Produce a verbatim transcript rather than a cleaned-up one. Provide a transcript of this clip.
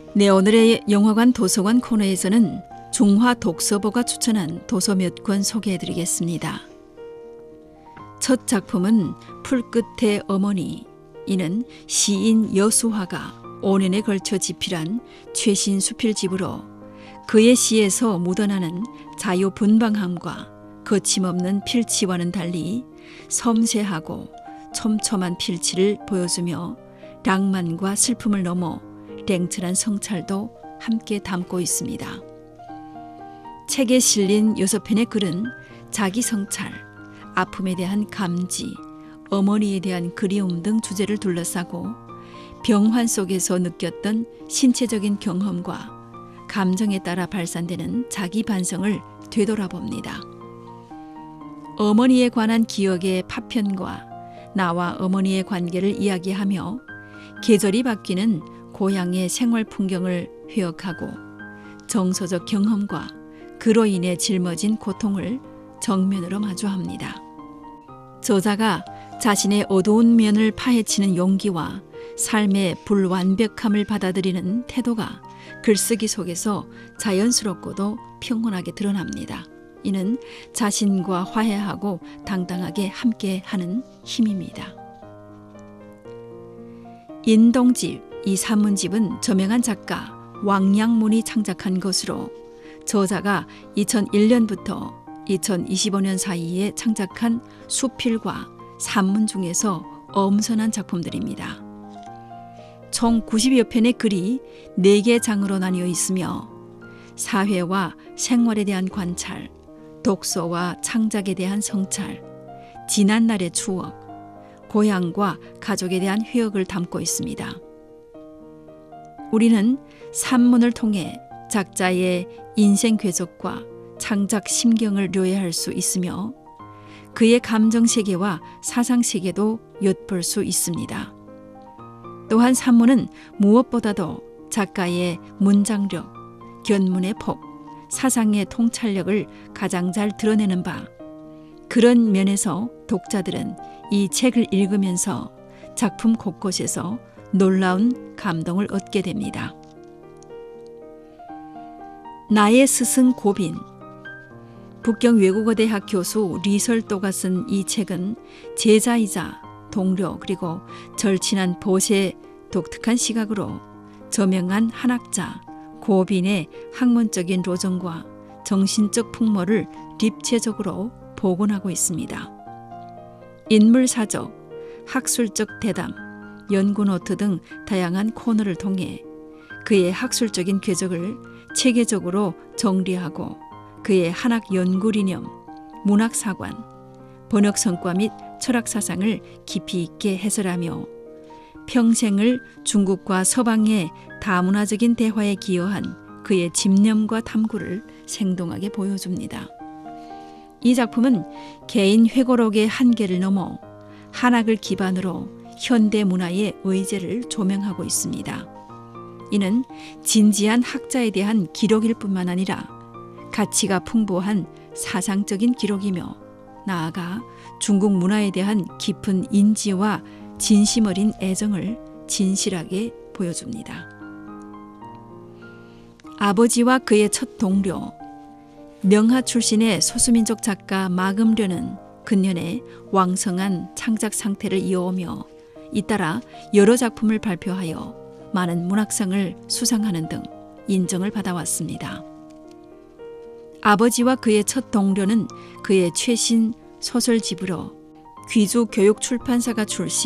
네, 오늘의 영화관 도서관 코너에서는 중화독서보가 추천한 도서 몇 권 소개해드리겠습니다. 첫 작품은 풀끝의 어머니. 이는 시인 여수화가 오 년에 걸쳐 집필한 최신 수필집으로 그의 시에서 묻어나는 자유분방함과 거침없는 필치와는 달리 섬세하고 촘촘한 필치를 보여주며 낭만과 슬픔을 넘어 냉철한 성찰도 함께 담고 있습니다. 책에 실린 여섯 편의 글은 자기 성찰, 아픔에 대한 감지, 어머니에 대한 그리움 등 주제를 둘러싸고 병환 속에서 느꼈던 신체적인 경험과 감정에 따라 발산되는 자기 반성을 되돌아봅니다. 어머니에 관한 기억의 파편과 나와 어머니의 관계를 이야기하며 계절이 바뀌는 고향의 생활 풍경을 회역하고 정서적 경험과 그로 인해 짊어진 고통을 정면으로 마주합니다. 저자가 자신의 어두운 면을 파헤치는 용기와 삶의 불완벽함을 받아들이는 태도가 글쓰기 속에서 자연스럽고도 평온하게 드러납니다. 이는 자신과 화해하고 당당하게 함께하는 힘입니다. 인동집, 이 산문집은 저명한 작가 왕양문이 창작한 것으로 저자가 이천일 년부터 이천이십오 년 사이에 창작한 수필과 산문 중에서 엄선한 작품들입니다. 총 구십여 편의 글이 네 개 장으로 나뉘어 있으며 사회와 생활에 대한 관찰, 독서와 창작에 대한 성찰, 지난날의 추억, 고향과 가족에 대한 회역을 담고 있습니다. 우리는 산문을 통해 작자의 인생 궤적과 창작 심경을 묘해할 수 있으며 그의 감정 세계와 사상 세계도 엿볼 수 있습니다. 또한 산문은 무엇보다도 작가의 문장력, 견문의 폭, 사상의 통찰력을 가장 잘 드러내는 바, 그런 면에서 독자들은 이 책을 읽으면서 작품 곳곳에서 놀라운 감동을 얻게 됩니다. 나의 스승 고빈. 북경 외국어대학 교수 리설도가 쓴 이 책은 제자이자 동료 그리고 절친한 보세의 독특한 시각으로 저명한 한학자 고빈의 학문적인 로정과 정신적 풍모를 입체적으로 복원하고 있습니다. 인물사적, 학술적 대담, 연구노트 등 다양한 코너를 통해 그의 학술적인 궤적을 체계적으로 정리하고 그의 한학 연구리념, 문학사관, 번역성과 및 철학사상을 깊이 있게 해설하며 평생을 중국과 서방의 다문화적인 대화에 기여한 그의 집념과 탐구를 생동하게 보여줍니다. 이 작품은 개인 회고록의 한계를 넘어 한학을 기반으로 현대 문화의 의제를 조명하고 있습니다. 이는 진지한 학자에 대한 기록일 뿐만 아니라 가치가 풍부한 사상적인 기록이며 나아가 중국 문화에 대한 깊은 인지와 진심 어린 애정을 진실하게 보여줍니다. 아버지와 그의 첫 동료, 명하 출신의 소수민족 작가 마금려는 근년에 왕성한 창작 상태를 이어오며 잇따라 여러 작품을 발표하여 많은 문학상을 수상하는 등 인정을 받아왔습니다. 아버지와 그의 첫 동료는 그의 최신 소설집으로 귀주 교육출판사가 출시